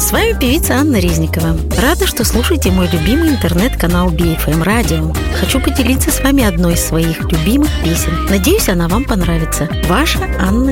С вами певица Анна Резникова. Рада, что слушаете мой любимый интернет-канал BFM Radio. Хочу поделиться с вами одной из своих любимых песен. Надеюсь, она вам понравится. Ваша Анна